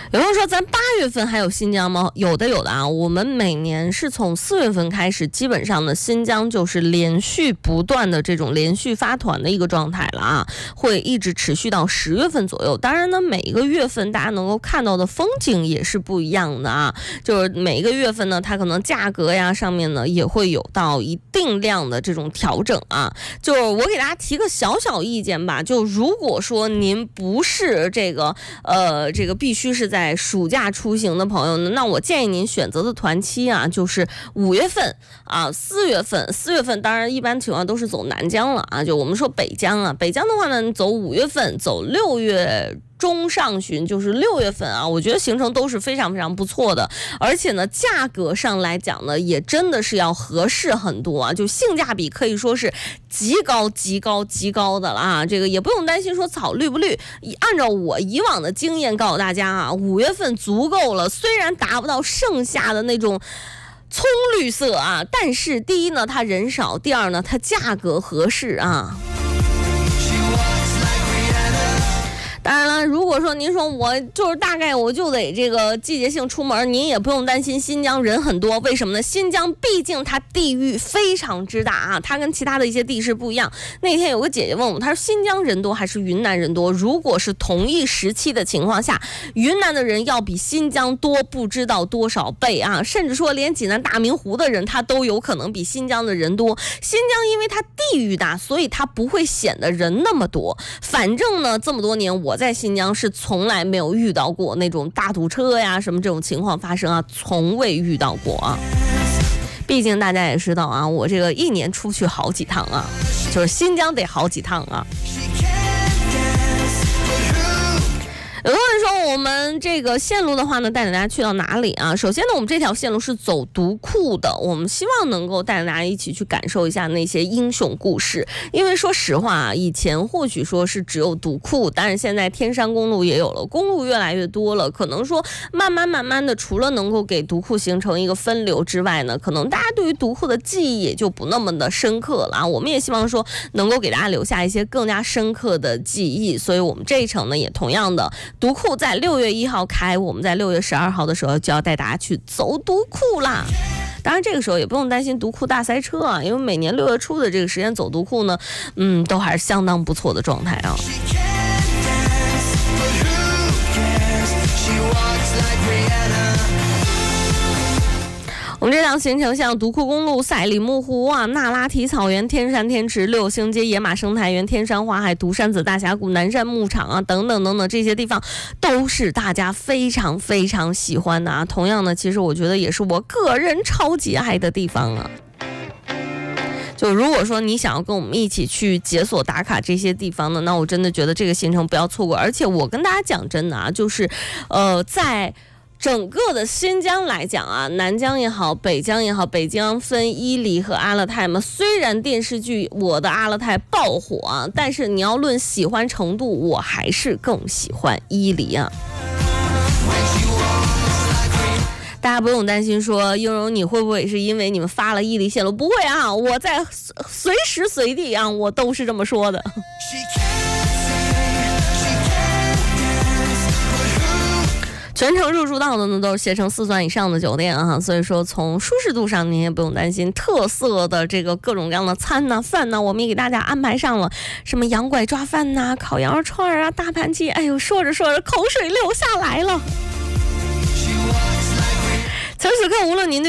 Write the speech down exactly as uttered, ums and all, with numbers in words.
有人说咱八月份还有新疆吗？有的有的啊，我们每年是从四月份开始，基本上呢新疆就是连续不断的这种连续发团的一个状态了啊，会一直持续到十月份左右。当然呢，每一个月份大家能够看到的风景也是不一样的啊，就是每一个月份呢，它可能价格呀上面呢也会有到一定量的这种调整啊。就是我给大家提个小小意见吧，就如果说您不是这个呃这个必须是在在暑假出行的朋友呢，那我建议您选择的团期啊，就是五月份啊、四月份。四月份当然一般情况都是走南疆了啊，就我们说北疆啊，北疆的话呢，走五月份，走六月中上旬，就是六月份啊，我觉得行程都是非常非常不错的，而且呢，价格上来讲呢，也真的是要合适很多啊，就性价比可以说是极高极高极高的了啊，这个也不用担心说草绿不绿，按照我以往的经验告诉大家啊，五月份足够了，虽然达不到盛夏的那种葱绿色啊，但是第一呢，它人少；第二呢，它价格合适啊。当然了，如果说您说我就是大概我就得这个季节性出门，您也不用担心新疆人很多。为什么呢？新疆毕竟它地域非常之大啊，它跟其他的一些地势不一样。那天有个姐姐问我，她说新疆人多还是云南人多？如果是同一时期的情况下，云南的人要比新疆多不知道多少倍啊，甚至说连济南大明湖的人他都有可能比新疆的人多。新疆因为它地域大，所以它不会显得人那么多。反正呢，这么多年我在新疆是从来没有遇到过那种大堵车呀什么这种情况发生啊，从未遇到过啊。毕竟大家也知道啊，我这个一年出去好几趟啊，就是新疆得好几趟啊。有的人说我们这个线路的话呢，带着大家去到哪里啊？首先呢，我们这条线路是走独库的，我们希望能够带着大家一起去感受一下那些英雄故事。因为说实话啊，以前或许说是只有独库，但是现在天山公路也有了，公路越来越多了，可能说慢慢慢慢的，除了能够给独库形成一个分流之外呢，可能大家对于独库的记忆也就不那么的深刻了啊。我们也希望说能够给大家留下一些更加深刻的记忆，所以我们这一程呢也同样的。独库在六月一号开，我们在六月十二号的时候就要带大家去走独库啦。当然这个时候也不用担心独库大塞车啊，因为每年六月初的这个时间走独库呢，嗯，都还是相当不错的状态啊。我们这趟行程像独库公路、赛里木湖啊、那拉提草原、天山天池、六星街、野马生态园、天山花海、独山子大峡谷、南山牧场啊等等等等，这些地方都是大家非常非常喜欢的啊。同样呢，其实我觉得也是我个人超级爱的地方啊。就如果说你想要跟我们一起去解锁打卡这些地方呢，那我真的觉得这个行程不要错过。而且我跟大家讲真的啊，就是呃在整个的新疆来讲啊，南疆也好，北疆也好，北疆分伊犁和阿勒泰嘛。虽然电视剧《我的阿勒泰》爆火啊，但是你要论喜欢程度，我还是更喜欢伊犁啊。大家不用担心说英柔你会不会是因为你们发了伊犁线路？不会啊，我在随时随地啊，我都是这么说的。全程入住到的呢都是携程四钻以上的酒店啊，所以说从舒适度上你也不用担心。特色的这个各种各样的餐呐、饭呐，我们也给大家安排上了，什么羊拐抓饭呐、烤羊肉串啊、大盘鸡，哎呦，说着说着口水流下来了。此时此刻，无论您对